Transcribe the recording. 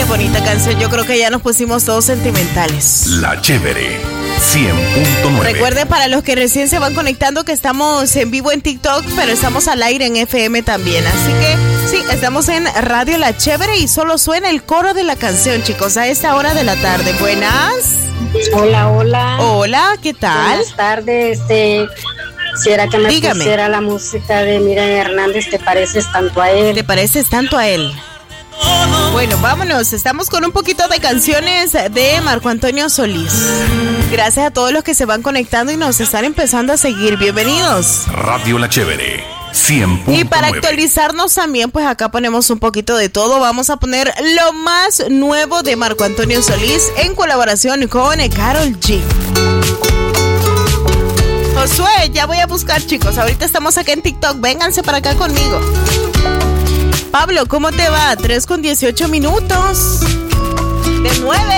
bonita canción. Yo creo que ya nos pusimos todos sentimentales. La Chévere 100.9. Recuerden, para los que recién se van conectando, que estamos en vivo en TikTok, pero estamos al aire en FM también. Así que sí, estamos en Radio La Chévere y solo suena el coro de la canción, chicos, a esta hora de la tarde. Buenas. Hola, hola. Hola, ¿qué tal? Buenas tardes. Quisiera que me pusiera la música de Miriam Hernández, ¿te pareces tanto a él? ¿Te pareces tanto a él? Bueno, vámonos, estamos con un poquito de canciones de Marco Antonio Solís. Gracias a todos los que se van conectando y nos están empezando a seguir. Bienvenidos. Radio La Chévere 100.9. Y para actualizarnos también, pues acá ponemos un poquito de todo. Vamos a poner lo más nuevo de Marco Antonio Solís en colaboración con Karol G. Josué, ya voy a buscar, chicos. Ahorita estamos acá en TikTok. Vénganse para acá conmigo. Pablo, ¿cómo te va? 3:18.